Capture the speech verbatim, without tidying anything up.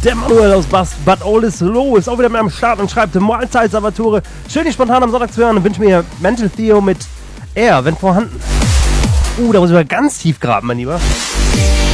Der Manuel aus Bast, Bad Oldesloe ist auch wieder mit am Start und schreibt Mahlzeit Salvatore. Schön, dich spontan am Sonntag zu hören und wünsche mir Mental Theo mit R, wenn vorhanden. Uh, da muss ich mal ganz tief graben, mein Lieber.